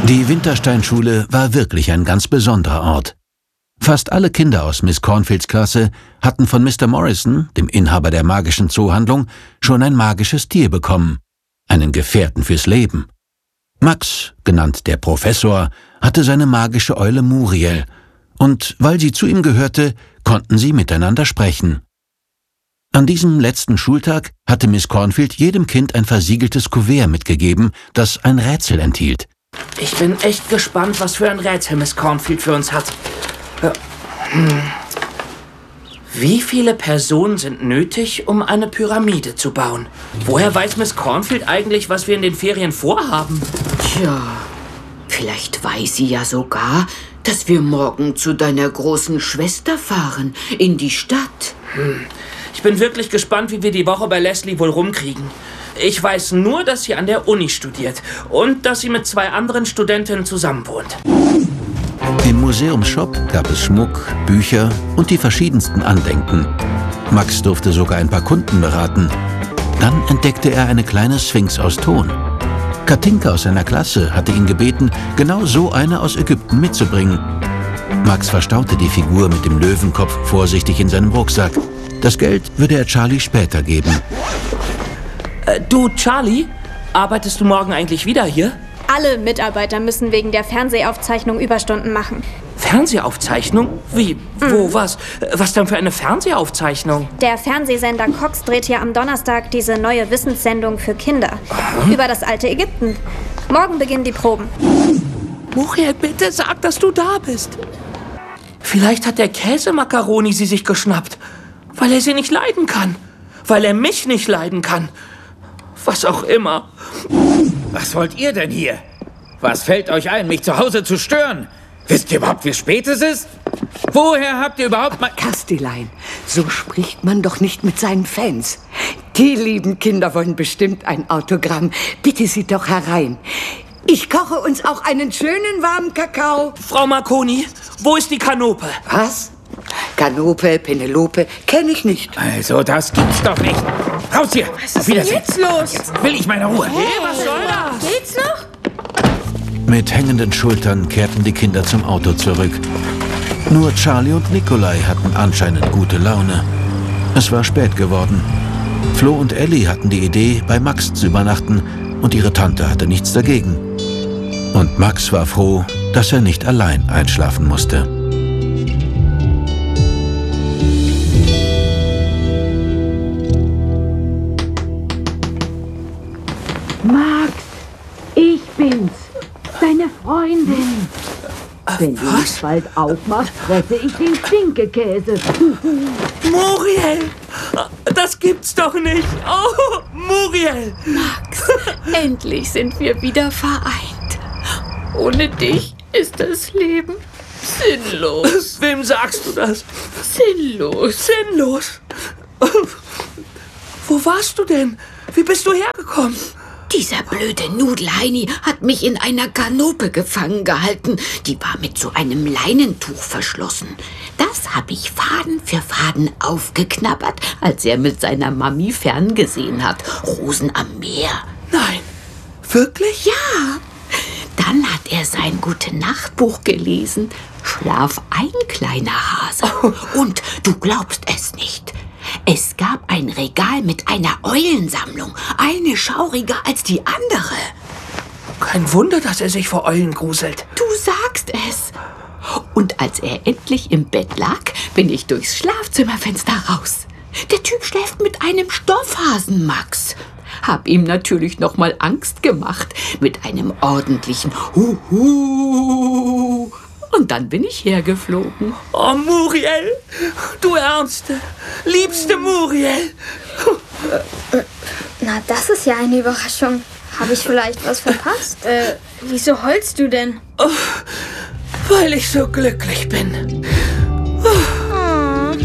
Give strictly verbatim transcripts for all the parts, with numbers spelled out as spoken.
Die Wintersteinschule war wirklich ein ganz besonderer Ort. Fast alle Kinder aus Miss Cornfields Klasse hatten von Mister Morrison, dem Inhaber der magischen Zoohandlung, schon ein magisches Tier bekommen, einen Gefährten fürs Leben. Max, genannt der Professor, hatte seine magische Eule Muriel, und weil sie zu ihm gehörte, konnten sie miteinander sprechen. An diesem letzten Schultag hatte Miss Cornfield jedem Kind ein versiegeltes Kuvert mitgegeben, das ein Rätsel enthielt. Ich bin echt gespannt, was für ein Rätsel Miss Cornfield für uns hat. Hm. Wie viele Personen sind nötig, um eine Pyramide zu bauen? Woher weiß Miss Cornfield eigentlich, was wir in den Ferien vorhaben? Tja, vielleicht weiß sie ja sogar, dass wir morgen zu deiner großen Schwester fahren, in die Stadt. Hm. Ich bin wirklich gespannt, wie wir die Woche bei Leslie wohl rumkriegen. Ich weiß nur, dass sie an der Uni studiert und dass sie mit zwei anderen Studentinnen zusammenwohnt. Im Museumsshop gab es Schmuck, Bücher und die verschiedensten Andenken. Max durfte sogar ein paar Kunden beraten. Dann entdeckte er eine kleine Sphinx aus Ton. Katinka aus seiner Klasse hatte ihn gebeten, genau so eine aus Ägypten mitzubringen. Max verstaute die Figur mit dem Löwenkopf vorsichtig in seinem Rucksack. Das Geld würde er Charlie später geben. Äh, du, Charlie, arbeitest du morgen eigentlich wieder hier? Alle Mitarbeiter müssen wegen der Fernsehaufzeichnung Überstunden machen. Fernsehaufzeichnung? Wie? Wo? Mhm. Was? Was denn für eine Fernsehaufzeichnung? Der Fernsehsender Cox dreht hier am Donnerstag diese neue Wissenssendung für Kinder. Mhm. Über das alte Ägypten. Morgen beginnen die Proben. Muriel, bitte sag, dass du da bist. Vielleicht hat der Käsemakaroni sie sich geschnappt, weil er sie nicht leiden kann. Weil er mich nicht leiden kann. Was auch immer. Was wollt ihr denn hier? Was fällt euch ein, mich zu Hause zu stören? Wisst ihr überhaupt, wie spät es ist? Woher habt ihr überhaupt mal... Castellein, so spricht man doch nicht mit seinen Fans. Die lieben Kinder wollen bestimmt ein Autogramm. Bitte sie doch herein. Ich koche uns auch einen schönen warmen Kakao. Frau Marconi, wo ist die Kanope? Was? Kanope, Penelope, kenne ich nicht. Also, das gibt's doch nicht. Raus hier! Was ist denn jetzt los? Jetzt will ich meine Ruhe. Hey, was soll das? Geht's noch? Mit hängenden Schultern kehrten die Kinder zum Auto zurück. Nur Charlie und Nikolai hatten anscheinend gute Laune. Es war spät geworden. Flo und Ellie hatten die Idee, bei Max zu übernachten, und ihre Tante hatte nichts dagegen. Und Max war froh, dass er nicht allein einschlafen musste. Max, ich bin's, deine Freundin. Wenn du nicht bald aufmachst, fresse ich den Stinkekäse. Muriel, das gibt's doch nicht. Oh, Muriel. Max, endlich sind wir wieder vereint. Ohne dich ist das Leben sinnlos. Wem sagst du das? Sinnlos. Sinnlos? Wo warst du denn? Wie bist du hergekommen? Dieser blöde Nudelheini hat mich in einer Kanope gefangen gehalten. Die war mit so einem Leinentuch verschlossen. Das habe ich Faden für Faden aufgeknabbert, als er mit seiner Mami ferngesehen hat. Rosen am Meer. Nein, wirklich? Ja. Dann hat er sein Gute-Nacht-Buch gelesen. Schlaf ein, kleiner Hase. Oh. Und du glaubst es nicht. Es gab ein Regal mit einer Eulensammlung. Eine schauriger als die andere. Kein Wunder, dass er sich vor Eulen gruselt. Du sagst es. Und als er endlich im Bett lag, bin ich durchs Schlafzimmerfenster raus. Der Typ schläft mit einem Stoffhasen, Max. Hab ihm natürlich noch mal Angst gemacht mit einem ordentlichen Huhu. Und dann bin ich hergeflogen. Oh, Muriel, du Ärmste, liebste Muriel. Na, das ist ja eine Überraschung. Habe ich vielleicht was verpasst? Äh, wieso heulst du denn? Oh, weil ich so glücklich bin. Oh.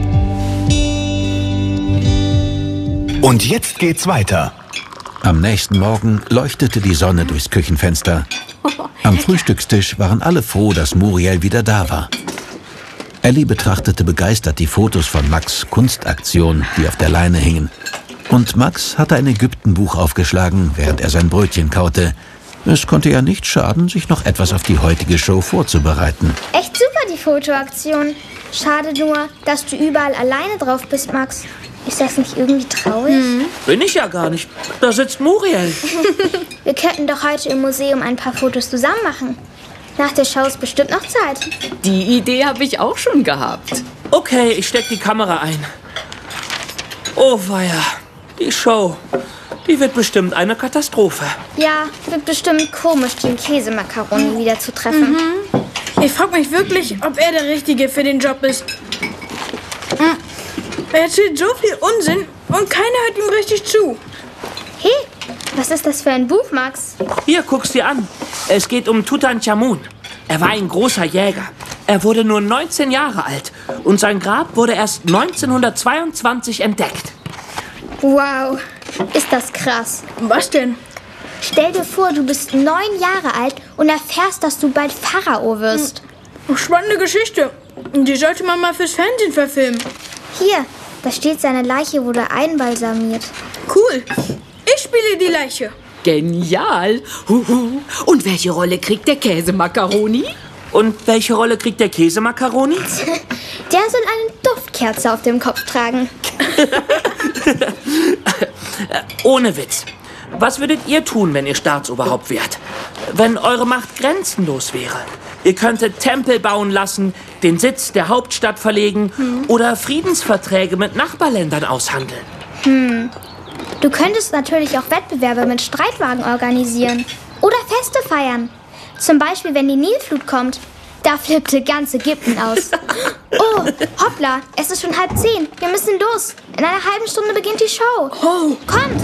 Und jetzt geht's weiter. Am nächsten Morgen leuchtete die Sonne durchs Küchenfenster. Am Frühstückstisch waren alle froh, dass Muriel wieder da war. Ellie betrachtete begeistert die Fotos von Max' Kunstaktion, die auf der Leine hingen. Und Max hatte ein Ägyptenbuch aufgeschlagen, während er sein Brötchen kaute. Es konnte ja nicht schaden, sich noch etwas auf die heutige Show vorzubereiten. Echt super, die Fotoaktion. Schade nur, dass du überall alleine drauf bist, Max. Ist das nicht irgendwie traurig? Hm. Bin ich ja gar nicht. Da sitzt Muriel. Wir könnten doch heute im Museum ein paar Fotos zusammen machen. Nach der Show ist bestimmt noch Zeit. Die Idee habe ich auch schon gehabt. Okay, ich steck die Kamera ein. Oh weia, die Show. Die wird bestimmt eine Katastrophe. Ja, wird bestimmt komisch, den Käsemakaroni wieder zu treffen. Mhm. Ich frage mich wirklich, ob er der Richtige für den Job ist. Mhm. Er erzählt so viel Unsinn und keiner hört ihm richtig zu. Hey, was ist das für ein Buch, Max? Hier, guck's dir an. Es geht um Tutanchamun. Er war ein großer Jäger. Er wurde nur neunzehn Jahre alt und sein Grab wurde erst neunzehnhundertzweiundzwanzig entdeckt. Wow, ist das krass. Was denn? Stell dir vor, du bist neun Jahre alt und erfährst, dass du bald Pharao wirst. Spannende Geschichte. Die sollte man mal fürs Fernsehen verfilmen. Hier, da steht, seine Leiche wurde einbalsamiert. Cool. Ich spiele die Leiche. Genial. Huhu. Und welche Rolle kriegt der Käsemakaroni? Und welche Rolle kriegt der Käsemakaroni? Der soll eine Duftkerze auf dem Kopf tragen. Ohne Witz. Was würdet ihr tun, wenn ihr Staatsoberhaupt wärt? Wenn eure Macht grenzenlos wäre? Ihr könntet Tempel bauen lassen, den Sitz der Hauptstadt verlegen hm. oder Friedensverträge mit Nachbarländern aushandeln. Hm. Du könntest natürlich auch Wettbewerbe mit Streitwagen organisieren. Oder Feste feiern. Zum Beispiel, wenn die Nilflut kommt. Da flippte ganz Ägypten aus. Oh, hoppla, es ist schon halb zehn. Wir müssen los. In einer halben Stunde beginnt die Show. Oh. Kommt!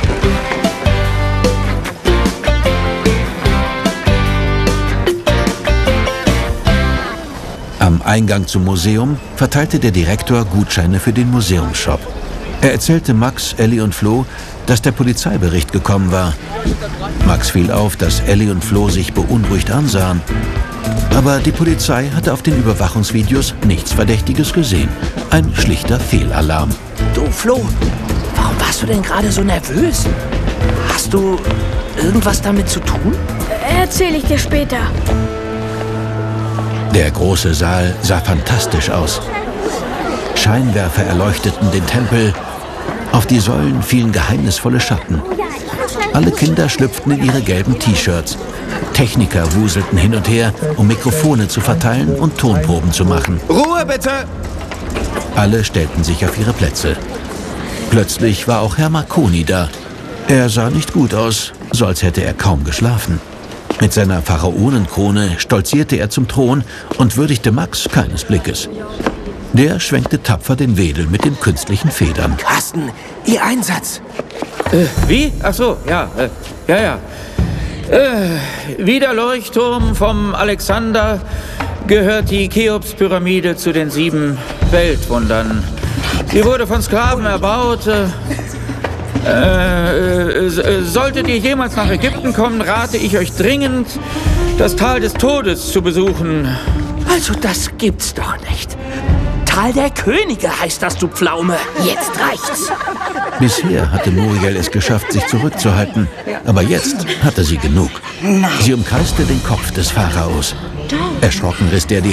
Am Eingang zum Museum verteilte der Direktor Gutscheine für den Museumsshop. Er erzählte Max, Ellie und Flo, dass der Polizeibericht gekommen war. Max fiel auf, dass Ellie und Flo sich beunruhigt ansahen. Aber die Polizei hatte auf den Überwachungsvideos nichts Verdächtiges gesehen. Ein schlichter Fehlalarm. Du, Flo, warum warst du denn gerade so nervös? Hast du irgendwas damit zu tun? Erzähle ich dir später. Der große Saal sah fantastisch aus. Scheinwerfer erleuchteten den Tempel. Auf die Säulen fielen geheimnisvolle Schatten. Alle Kinder schlüpften in ihre gelben T-Shirts. Techniker wuselten hin und her, um Mikrofone zu verteilen und Tonproben zu machen. Ruhe bitte! Alle stellten sich auf ihre Plätze. Plötzlich war auch Herr Marconi da. Er sah nicht gut aus, so als hätte er kaum geschlafen. Mit seiner Pharaonenkrone stolzierte er zum Thron und würdigte Max keines Blickes. Der schwenkte tapfer den Wedel mit den künstlichen Federn. Carsten, Ihr Einsatz. Äh, wie? Ach so, ja, äh, ja, ja. Äh, wie der Leuchtturm vom Alexander gehört die Cheops-Pyramide zu den sieben Weltwundern. Sie wurde von Sklaven erbaut. Äh, äh, solltet ihr jemals nach Ägypten kommen, rate ich euch dringend, das Tal des Todes zu besuchen. Also das gibt's doch nicht. Tal der Könige heißt das, du Pflaume. Jetzt reicht's. Bisher hatte Muriel es geschafft, sich zurückzuhalten. Aber jetzt hatte sie genug. Sie umkreiste den Kopf des Pharaos. Erschrocken riss der die